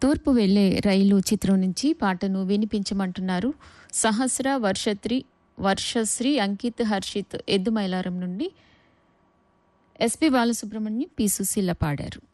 తూర్పు వెళ్లే రైలు చిత్రం నుంచి పాటను వినిపించమంటున్నారు. సహస్ర, వర్షశ్రీ, అంకిత్, హర్షిత్ ఎద్దుమైలారం నుండి. ఎస్పి బాలసుబ్రహ్మణ్యం, పి సుశీల పాడారు.